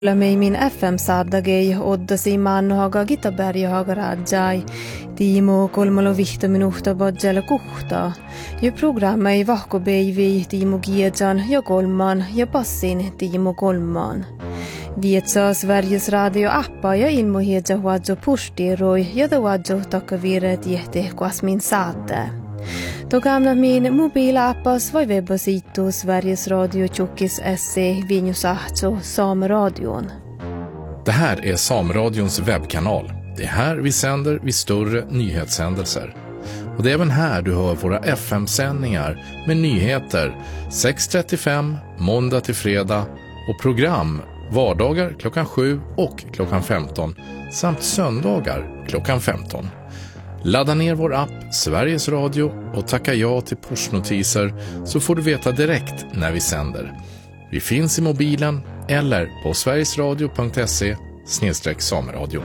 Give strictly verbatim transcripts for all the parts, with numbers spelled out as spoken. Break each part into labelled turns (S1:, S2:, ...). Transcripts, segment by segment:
S1: Lämei min F M-saadagei oddasi mannohaga gitaberjahaga rajai. Tiimo kolmalo vihta minuhta bodjelle kuhta. Ja programmei vahkobeivi Tiimo Giedjan ja kolman ja passin Tiimo kolman. Vietsa Sveriges radio-appa ja ilmohiedja huadjo pustiroi ja da huadjo takavire tiehti kuasmin saate. Då gamla min mobilappas var webbasitu Sveriges Radio Tjockis S C Vinjusahto Sameradion.
S2: Det här är Sameradions webbkanal. Det är här vi sänder vid större nyhetshändelser. Och det är även här du hör våra F M-sändningar med nyheter sex trettiofem måndag till fredag och program vardagar klockan sju och klockan femton samt söndagar klockan femton. Ladda ner vår app Sveriges Radio och tacka ja till pushnotiser så får du veta direkt när vi sänder. Vi finns i mobilen eller på sverigesradio punkt se snedstreck sameradio.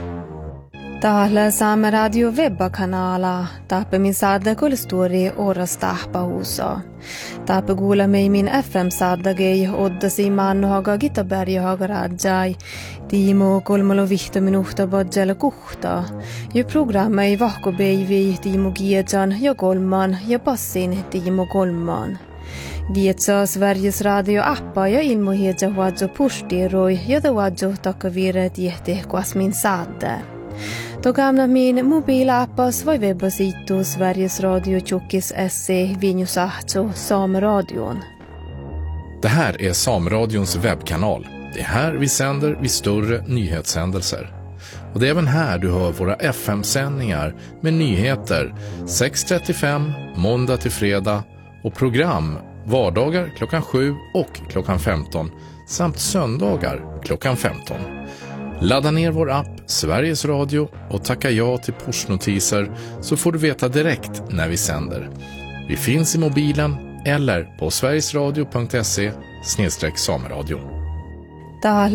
S1: Täällä Saameradio webbakanala. Taappe min saada kulstori oras tahpahuusa. Taappe kuulemei min F M-saadagei oddasi mannohaga gitaberjahaga rajai. Tiimo kolmalo vihta minuhta bodjelle kuhta. Ja programmei vahkobeivi Tiimo Giedjan ja kolman ja passin Tiimo kolman. Vietsa Sveriges radio-appa ja ilmohiedja huadjo pustiroi ja da huadjo takavire tiehti kuasmin saate. Då gamla min mobilappas var webbasitu Sveriges Radio Tjockis S C Vinjusahto Sameradion.
S2: Det här är Sameradions webbkanal. Det är här vi sänder vid större nyhetshändelser. Och det är även här du hör våra F M-sändningar med nyheter sex trettiofem måndag till fredag och program vardagar klockan sju och klockan femton samt söndagar klockan femton. Ladda ner vår app Sveriges Radio och tacka ja till pushnotiser så får du veta direkt när vi sänder. Vi finns i mobilen eller på sverigesradio punkt se snedstreck sameradio.